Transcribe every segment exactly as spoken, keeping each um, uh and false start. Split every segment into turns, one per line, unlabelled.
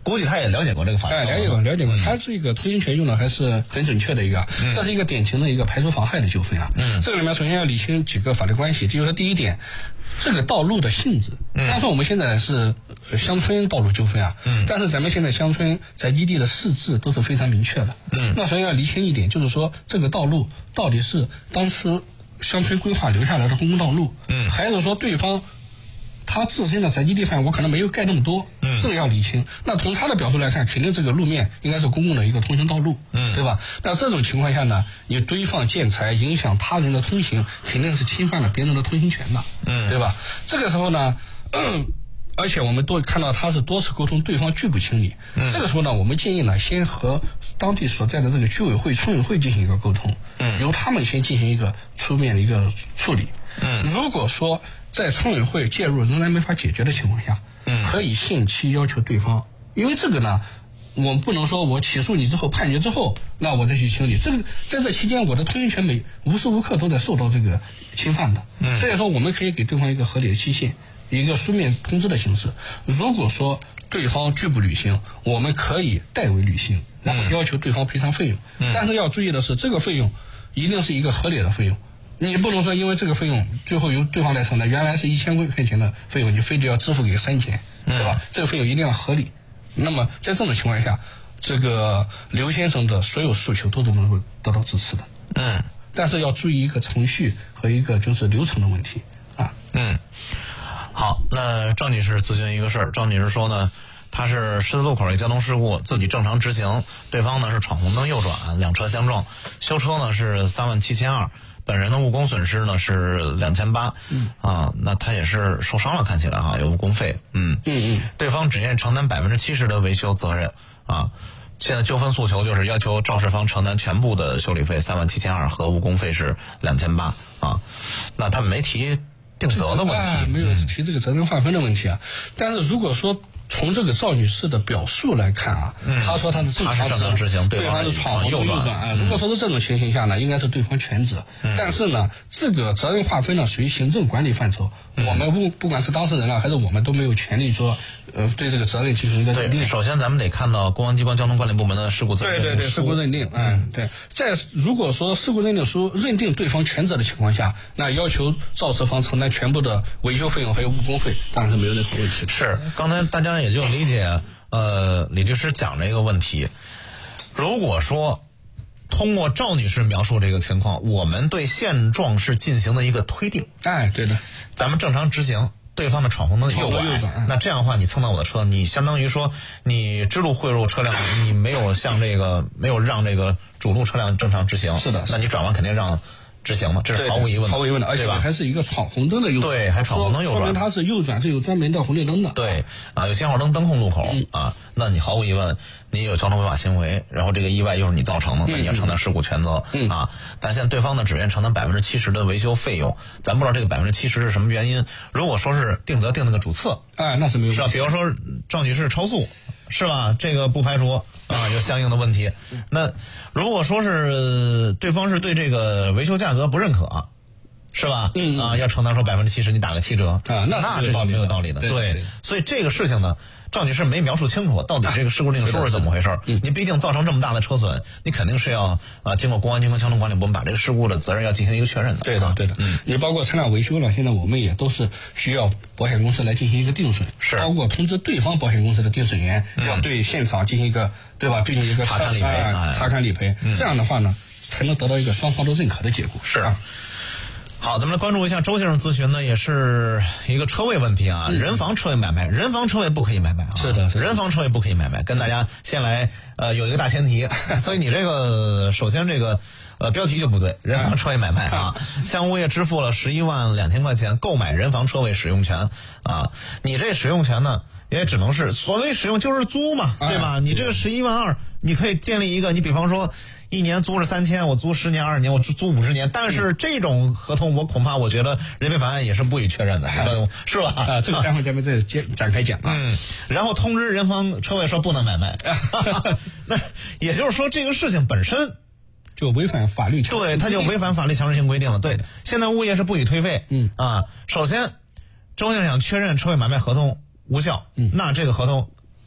估计他也了解过这个法律。
哎，了解过，了解过。他这个通行权用的还是很准确的一个，嗯、这是一个典型的一个排除妨害的纠纷啊。嗯，这个里面首先要理清几个法律关系，就是说第一点，这个道路的性质。虽然说我们现在是乡村道路纠纷啊，嗯，但是咱们现在乡村宅基地的市制都是非常明确的。嗯，那首先要理清一点，就是说这个道路到底是当时乡村规划留下来的公共道路，嗯，还是说对方他自身的宅基地范围我可能没有盖那么多，嗯，这个要理清。那从他的表述来看，肯定这个路面应该是公共的一个通行道路，嗯，对吧？那这种情况下呢，你堆放建材影响他人的通行，肯定是侵犯了别人的通行权的，嗯，对吧？这个时候呢，嗯、而且我们都看到他是多次沟通，对方拒不清理，嗯，这个时候呢，我们建议呢，先和当地所在的这个居委会、村委会进行一个沟通，嗯，由他们先进行一个出面的一个处理，嗯，如果说在村委会介入仍然没法解决的情况下，嗯，可以限期要求对方，因为这个呢，我们不能说我起诉你之后判决之后，那我再去清理，这个在这期间我的通行权每无时无刻都在受到这个侵犯的，嗯，所以说我们可以给对方一个合理的期限，一个书面通知的形式。如果说对方拒不履行，我们可以代为履行，然后要求对方赔偿费用，嗯，但是要注意的是，这个费用一定是一个合理的费用。你不能说因为这个费用最后由对方来承担，原来是一千块钱的费用，你非得要支付给三千，对吧？这个费用一定要合理。那么在这种情况下，这个刘先生的所有诉求都是能够得到支持的。嗯，但是要注意一个程序和一个就是流程的问题啊。
嗯，好，那赵女士咨询一个事儿，赵女士说呢，她是十字路口一交通事故，自己正常直行，对方呢是闯红灯右转，两车相撞，修车呢是三万七千二。本人的误工损失呢是两千八，嗯啊，那他也是受伤了，看起来哈有误工费，嗯嗯嗯，对方只愿承担百分之七十的维修责任啊。现在纠纷诉求就是要求肇事方承担全部的修理费三万七千二和误工费是两千八啊。那他们没提定责的问题，
啊、没有提这个责任划分的问题啊。但是如果说从这个赵女士的表述来看啊，嗯、她说她是正常
执行，
对方是闯红灯右转啊。如果说是这种情形下呢，应该是对方全责。嗯、但是呢，这个责任划分呢属于行政管理范畴，嗯、我们不不管是当事人啊，还是我们都没有权利说，呃，对这个责任进行一个认定。
首先咱们得看到公安机关交通管理部门的事故责任
对对对，事故认定，嗯，对。在如果说事故认定书认定对方全责的情况下，那要求肇事方承担全部的维修费用还有误工费，当然是没有任何问题的。
是，刚才大家也就理解，呃，李律师讲这个问题。如果说通过赵女士描述这个情况，我们对现状是进行了一个推定。
哎，对的，
咱们正常执行。对方的闯红灯右转，那这样的话，你蹭到我的车，你相当于说你支路汇入车辆，你没有向这个没有让这个主路车辆正常直行，
是的，
那你转弯肯定让直行嘛，这是毫无疑问的，
毫无疑问的，而且还是一个闯红灯的右转，
对，还闯红灯右转，
说明它是右转是有专门的红绿灯的，
对啊，有信号灯灯控路口、嗯、啊，那你毫无疑问，你有交通违法行为，然后这个意外又是你造成的，那你要承担事故全责、嗯、啊。但现在对方呢只愿承担百分之七十的维修费用，咱不知道这个百分之七十是什么原因。如果说是定责定那个主次，
哎，那是没有问题，
是吧？比如说赵女士超速，是吧？这个不排除。啊，有相应的问题。那如果说是对方是对这个维修价格不认可，是吧？嗯啊，要承担说百分之七十，你打个七折
啊，那
那这就没有道理的。
对，
对
对
所以这个事情呢，赵女士没描述清楚到底这个事故定书是怎么回事。啊、你毕竟造成这么大的车损，你肯定是要啊经过公安机关交通管理部门把这个事故的责任要进行一个确认的。
对的，对的。嗯，你包括车辆维修了，现在我们也都是需要保险公司来进行一个定损，
是
包括通知对方保险公司的定损员、嗯、要对现场进行一个对吧，进行一个
查看理赔，
呃、查看理赔、嗯，这样的话呢，才能得到一个双方都认可的结果。
是啊。好，咱们来关注一下周先生咨询呢，也是一个车位问题啊。嗯、人防车位买卖，人防车位不可以买卖啊。
是的，是的，
人防车位不可以买卖。跟大家先来呃有一个大前提，所以你这个首先这个呃标题就不对，人防车位买卖啊，向物业支付了十一万两千块钱购买人防车位使用权啊，你这使用权呢也只能是所谓使用就是租嘛，对吧？你这个十一万二，你可以建立一个，你比方说。一年租是三千，我租十年、二十年，我租五十年。但是这种合同，我恐怕我觉得人民法案也是不予确认的，嗯、是吧？
啊，这个待会儿咱们再展开讲啊。
嗯，然后通知人防车位说不能买卖，那也就是说这个事情本身
就违反法律强制性，
对，它就违反法律强制性规定了。对，现在物业是不予退费。嗯啊，首先周先生想确认车位买卖合同无效，嗯，那这个合同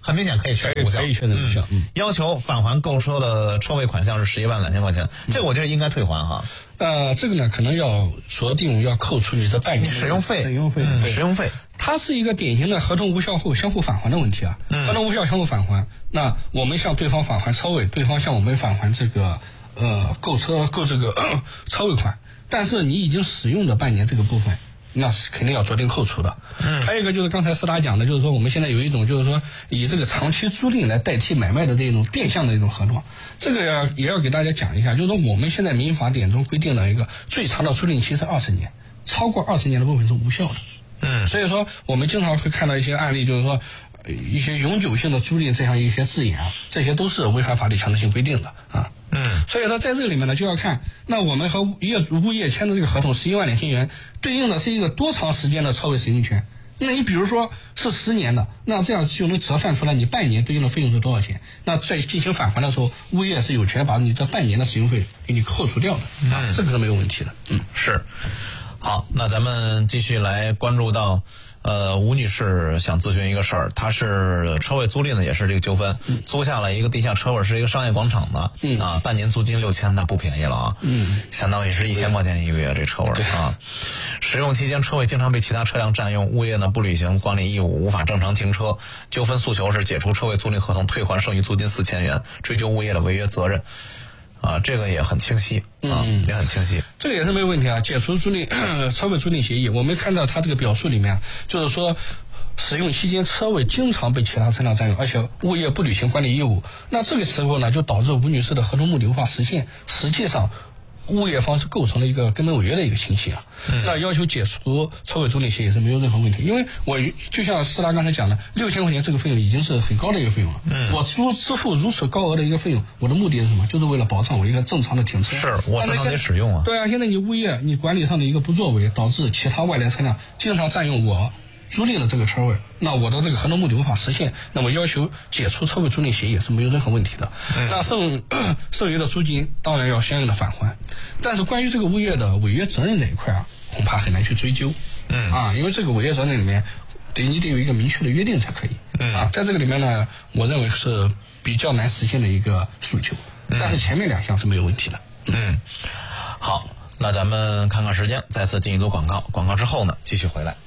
很明显可以确认无效，
可以确认无效。
嗯，要求返还购车的车位款项是十一万两千块钱，这个我觉得应该退还哈。
呃，这个呢，可能要锁定要扣除你的半年
使用费，
使用费，
嗯，使用费。
它是一个典型的合同无效后相互返还的问题啊。嗯、合同无效相互返还，那我们向对方返还车位，对方向我们返还这个呃购车购这个呃车位款，但是你已经使用的半年这个部分，那是肯定要酌定扣除的。嗯，还有一个就是刚才司达讲的，就是说我们现在有一种就是说以这个长期租赁来代替买卖的这种变相的一种合同，这个要也要给大家讲一下，就是说我们现在民法典中规定了一个最长的租赁期是二十年，超过二十年的部分是无效的。嗯，所以说我们经常会看到一些案例，就是说一些永久性的租赁这样一些字眼啊，这些都是违反法律强制性规定的啊。嗯，所以说在这个里面呢，就要看那我们和业主物业签的这个合同十一万两千元，对应的是一个多长时间的车位使用权。那你比如说是十年的，那这样就能折算出来你半年对应的费用是多少钱。那在进行返还的时候，物业是有权把你这半年的使用费给你扣除掉的，嗯、啊，这个是没有问题的。嗯，
是。好，那咱们继续来关注到，呃，吴女士想咨询一个事儿，她是车位租赁的，也是这个纠纷，嗯、租下了一个地下车位，是一个商业广场的，嗯、啊，半年租金六千，那不便宜了啊，嗯，相当于是一千块钱一个月这车位啊。使用期间车位经常被其他车辆占用，物业呢不履行管理义务，无法正常停车，纠纷诉求是解除车位租赁合同，退还剩余租金四千元，追究物业的违约责任。啊，这个也很清晰啊，嗯、也很清晰。
这个也是没有问题啊。解除租赁车位租赁协议，我们看到他这个表述里面，就是说使用期间车位经常被其他车辆占用，而且物业不履行管理义务。那这个时候呢，就导致吴女士的合同目的无法实现。实际上，物业方是构成了一个根本违约的一个情形啊。嗯、那要求解除车位租赁协议是没有任何问题，因为我就像司达刚才讲的，六千块钱这个费用已经是很高的一个费用了。嗯，我支支付如此高额的一个费用，我的目的是什么？就是为了保障我一个正常的停车。
是我正常得使用啊。
对啊，现在你物业你管理上的一个不作为，导致其他外来车辆经常占用我租赁的这个车位，那我的这个合同目的无法实现，那么要求解除车位租赁协议是没有任何问题的。嗯、那剩剩余的租金当然要相应的返还，但是关于这个物业的违约责任这一块啊，恐怕很难去追究。嗯啊，因为这个违约责任里面得你得有一个明确的约定才可以。嗯啊，在这个里面呢，我认为是比较难实现的一个诉求，嗯、但是前面两项是没有问题的。
嗯，嗯好，那咱们看看时间，再次进一组广告，广告之后呢，继续回来。